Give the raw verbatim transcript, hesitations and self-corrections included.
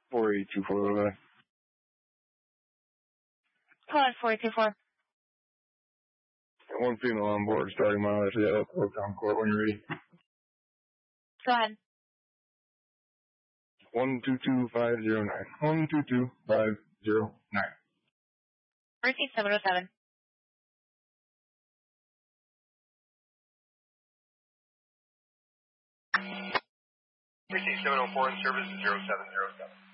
four eight two four. Bye. Call four eight two four. One female on board, starting mileage at Oaktown Court when you're ready. Go ahead. One two two five zero nine. One two two five zero nine. Receipt seven oh seven. Receipt seven oh four in service zero seven zero seven.